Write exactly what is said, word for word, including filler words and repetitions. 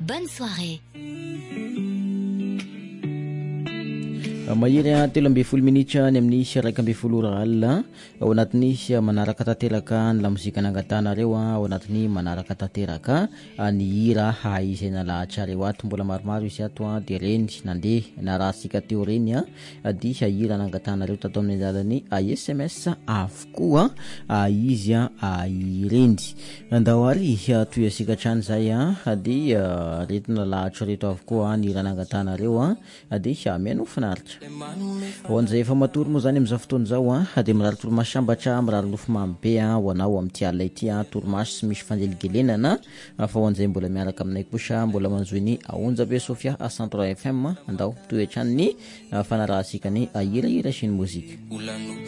Bonne soirée. Mahiry telo amby folo minitra ny amin'ny raika amby folo alina ao anatiny manaraka tanteraka ny lamozika nangatanareo ao anatiny manaraka tanteraka ny hira haizena lahatrareo ato mbola maromaro izy ato dia reny nandeha narahasika teo reny dia hira nangatanareo tato amin'ny alalany S M S avokoa izy ireny andao ary toy asika trany zay dia retina lahatra reto avokoa ny hira nangatanareo dia miano finaritra Onzay efa matory moa zany amin'izao fotoana zao dia mirary toromasambatra mirary nofomamy be ho anao amin'ity alina ity toromaso sy misy fanjeligelenana fa onzay mbola miaraka aminay kosa mbola manjoy ny aonja be Sofia à cent trois F M andao toetrany ny fanarahantsika ny hirahira sy ny mozika